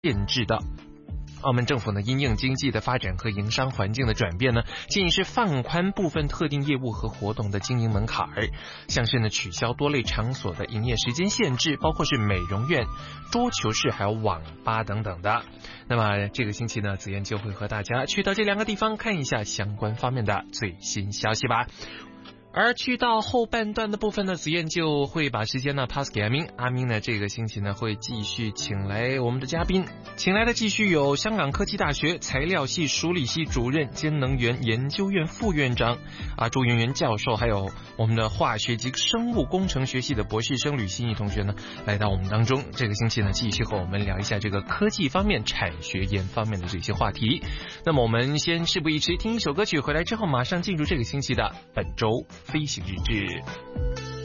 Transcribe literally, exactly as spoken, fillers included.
限制的。澳门政府呢，因应经济的发展和营商环境的转变呢，建议是放宽部分特定业务和活动的经营门槛儿，像是呢取消多类场所的营业时间限制，包括是美容院、桌球室还有网吧等等的。那么这个星期呢，子燕就会和大家去到这两个地方看一下相关方面的最新消息吧。而去到后半段的部分呢，子燕就会把时间呢 pass 给阿明。阿明呢这个星期呢会继续请来我们的嘉宾，请来的继续有香港科技大学材料系数理系主任兼能源研究院副院长啊朱媛媛教授，还有我们的化学及生物工程学系的博士生吕欣怡同学呢来到我们当中。这个星期呢继续和我们聊一下这个科技方面、产学研方面的这些话题。那么我们先事不宜迟，听一首歌曲，回来之后马上进入这个星期的本周飞行日志。